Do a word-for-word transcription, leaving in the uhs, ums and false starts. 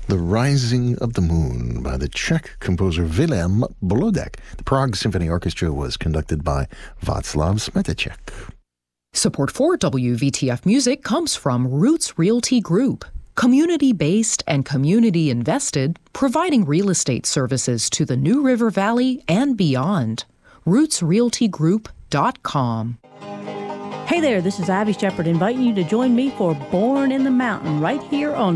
The Rising of the Moon by the Czech composer Vilém Bolodek. The Prague Symphony Orchestra was conducted by Václav Smetacek. Support for W V T F Music comes from Roots Realty Group, community-based and community-invested, providing real estate services to the New River Valley and beyond. roots realty group dot com. Hey there, this is Ivy Shepherd inviting you to join me for Born in the Mountain right here on